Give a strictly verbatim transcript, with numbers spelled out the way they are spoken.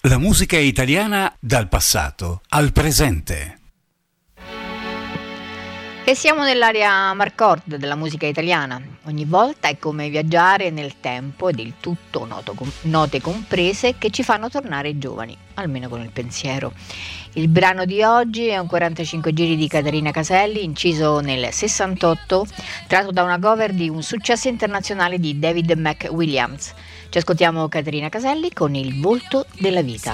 La musica italiana dal passato al presente. E siamo nell'area Marcord della musica italiana. Ogni volta è come viaggiare nel tempo ed il tutto noto, note comprese che ci fanno tornare giovani, almeno con il pensiero. Il brano di oggi è un quarantacinque giri di Caterina Caselli, inciso nel sessantotto, tratto da una cover di un successo internazionale di David McWilliams. Ci ascoltiamo Caterina Caselli con Il volto della vita.